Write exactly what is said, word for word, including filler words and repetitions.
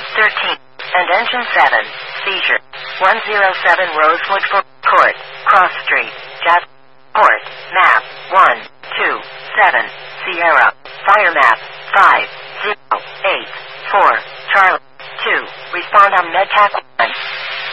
thirteen. And engine seven. Seizure. one oh seven Rosewood Court. Cross Street. Jazz. Port. Map. one, two, seven. Sierra. Fire map. five, zero, eight, four. Charlie. two. Respond on MedTac.